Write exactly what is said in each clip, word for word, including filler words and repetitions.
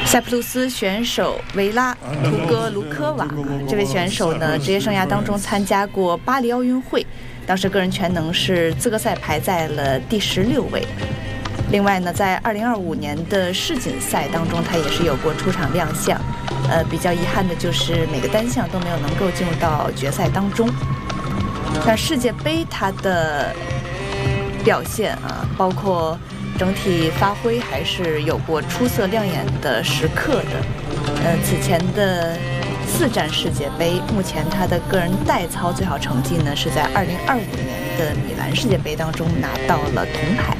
塞浦路斯选手维拉图戈卢科娃，这位选手呢，职业生涯当中参加过巴黎奥运会，当时个人全能是资格赛排在了第十六位。另外呢，在二零二五年的世锦赛当中，他也是有过出场亮相。呃，比较遗憾的就是每个单项都没有能够进入到决赛当中。像世界杯，他的表现啊，包括整体发挥还是有过出色亮眼的时刻的。呃，此前的四站世界杯，目前他的个人代操最好成绩呢是在二零二五年的米兰世界杯当中拿到了铜牌。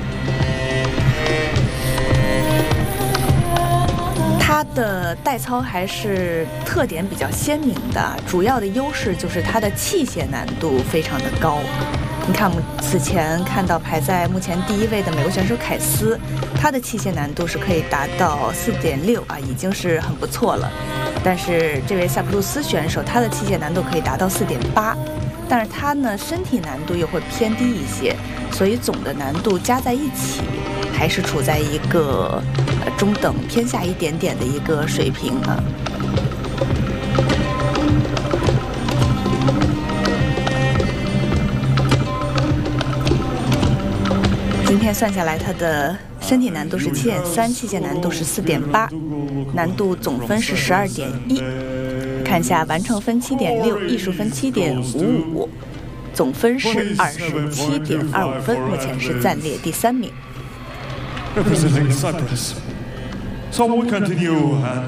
他的代操还是特点比较鲜明的，主要的优势就是他的器械难度非常的高。你看，此前看到排在目前第一位的美国选手凯斯，他的器械难度是可以达到 四点六 啊，已经是很不错了。但是这位塞浦路斯选手，他的器械难度可以达到 四点八， 但是他呢身体难度又会偏低一些，所以总的难度加在一起还是处在一个呃中等偏下一点点的一个水平啊。今天算下来，他的身体难度是 七点三， 器械难度是 四点八， 难度总分是 十二点一。 看一下完成分 七点六， 艺术分 七点五五， 总分是 二十七点二五 分，目前是暂列第三名。 Representing Cyprus, Tom will continue and